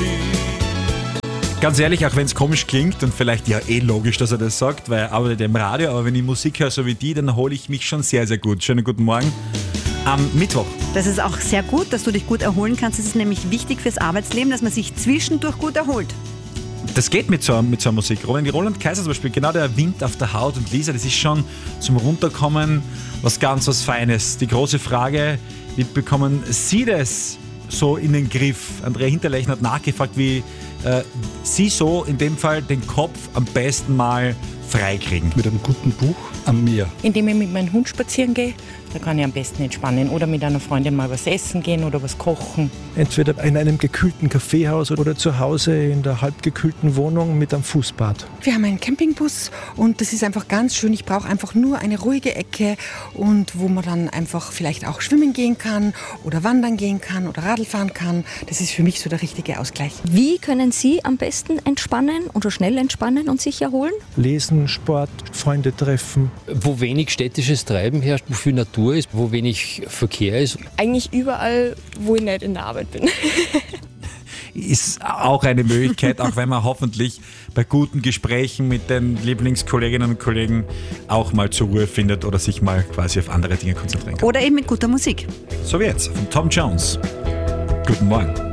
Ganz ehrlich, auch wenn es komisch klingt und vielleicht ja logisch, dass er das sagt, weil er arbeitet im Radio, aber wenn ich Musik höre so wie die, dann erhole ich mich schon sehr, sehr gut. Schönen guten Morgen am Mittwoch. Das ist auch sehr gut, dass du dich gut erholen kannst. Es ist nämlich wichtig fürs Arbeitsleben, dass man sich zwischendurch gut erholt. Das geht mit so einer Musik. Roland Kaiser zum Beispiel, genau der Wind auf der Haut und Lisa, das ist schon zum Runterkommen was Feines. Die große Frage, wie bekommen Sie das so in den Griff? Andrea Hinterleichen hat nachgefragt, wie Sie so in dem Fall den Kopf am besten mal freikriegen. Mit einem guten Buch am Meer. Indem ich mit meinem Hund spazieren gehe, da kann ich am besten entspannen. Oder mit einer Freundin mal was essen gehen oder was kochen. Entweder in einem gekühlten Kaffeehaus oder zu Hause in der halbgekühlten Wohnung mit einem Fußbad. Wir haben einen Campingbus und das ist einfach ganz schön. Ich brauche einfach nur eine ruhige Ecke und wo man dann einfach vielleicht auch schwimmen gehen kann oder wandern gehen kann oder Radl fahren kann. Das ist für mich so der richtige Ausgleich. Wie können Sie am besten entspannen oder schnell entspannen und sich erholen? Lesen, Sport, Freunde treffen. Wo wenig städtisches Treiben herrscht, wo viel Natur ist, wo wenig Verkehr ist. Eigentlich überall, wo ich nicht in der Arbeit bin. Ist auch eine Möglichkeit, auch wenn man hoffentlich bei guten Gesprächen mit den Lieblingskolleginnen und Kollegen auch mal zur Ruhe findet oder sich mal quasi auf andere Dinge konzentrieren kann. Oder eben mit guter Musik. So wie jetzt von Tom Jones. Guten Morgen.